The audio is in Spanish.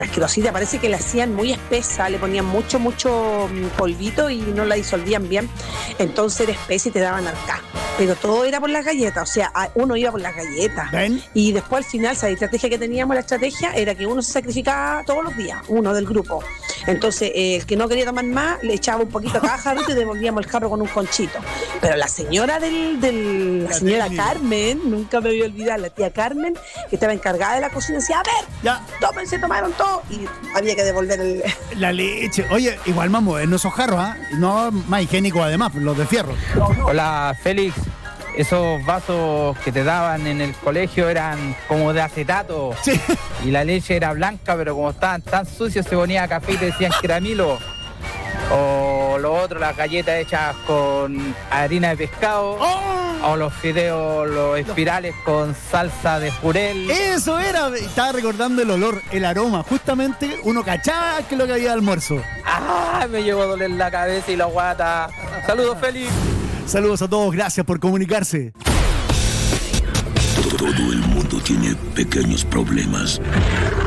asquerosita, parece que la hacían muy espesa, le ponían mucho polvito y no la disolvían bien, entonces era espesa y te daban arcá. Pero todo era por las galletas, o sea, uno iba por las galletas. ¿Ven? Y después al final, la estrategia que teníamos, la estrategia era que uno se sacrificaba todos los días, uno del grupo. Entonces, el que no quería tomar más, le echaba un poquito a cada jarrito y devolvíamos el jarro con un conchito. Pero la señora la señora Carmen, nunca me voy a olvidar, la tía Carmen, que estaba encargada de la cocina, decía, a ver, Ya. tómense, tomaron todo, y había que devolver La leche. Oye, igual más modernos esos jarros, ¿ah? No más higiénicos además, los de fierro. Hola, Félix. Esos vasos que te daban en el colegio eran como de acetato. Sí. Y la leche era blanca, pero como estaban tan sucios se ponía café y te decían que era Milo. O lo otro, las galletas hechas con harina de pescado. O los fideos, los espirales con salsa de jurel. Eso era. Estaba recordando el olor, el aroma. Justamente uno cachaba que es lo que había de almuerzo. ¡Ah! Me llegó a doler la cabeza y la guata. Saludos, Félix. Saludos a todos, gracias por comunicarse. Todo el mundo tiene pequeños problemas.